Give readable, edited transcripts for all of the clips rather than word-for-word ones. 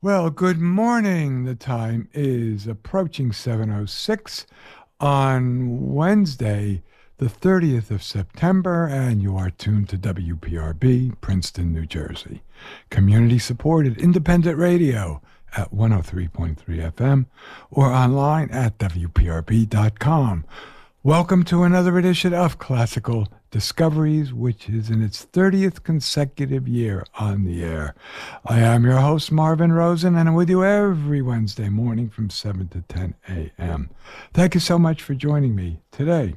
Well, good morning. The time is approaching 7:06 on Wednesday, the 30th of September, and you are tuned to WPRB, Princeton, New Jersey. Community supported independent radio at 103.3 FM or online at WPRB.com. Welcome to another edition of Classical Discoveries, which is in its 30th consecutive year on the air. I am your host, Marvin Rosen, and I'm with you every Wednesday morning from 7 to 10 a.m. Thank you so much for joining me today.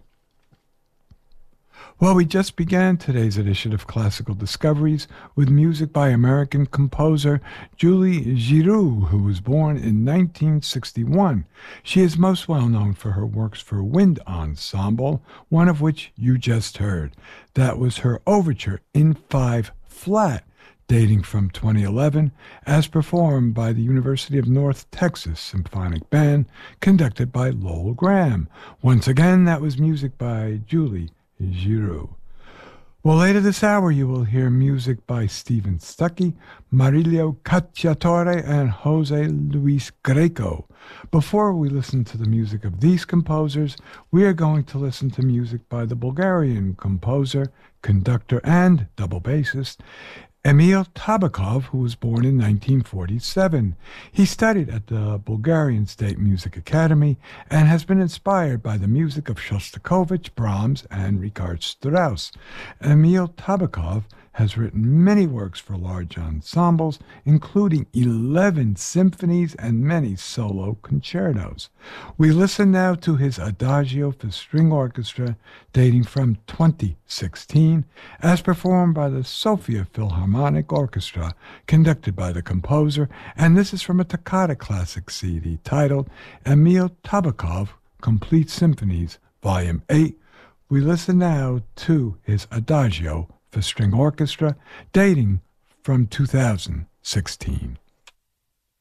Well, we just began today's edition of Classical Discoveries with music by American composer Julie Giroux, who was born in 1961. She is most well known for her works for wind ensemble, one of which you just heard. That was her overture in 5-flat, dating from 2011, as performed by the University of North Texas Symphonic Band, conducted by Lowell Graham. Once again, that was music by Julie Giroux. Well, later this hour, you will hear music by Stephen Stuckey, Marilio Cacciatore, and Jose Luis Greco. Before we listen to the music of these composers, we are going to listen to music by the Bulgarian composer, conductor, and double bassist, Emil Tabakov, who was born in 1947. He studied at the Bulgarian State Music Academy and has been inspired by the music of Shostakovich, Brahms, and Richard Strauss. Emil Tabakov has written many works for large ensembles, including 11 symphonies and many solo concertos. We listen now to his Adagio for String Orchestra, dating from 2016, as performed by the Sofia Philharmonic Orchestra, conducted by the composer, and this is from a Toccata Classic CD titled Emil Tabakov, Complete Symphonies, Volume 8. We listen now to his Adagio for String Orchestra, dating from 2016.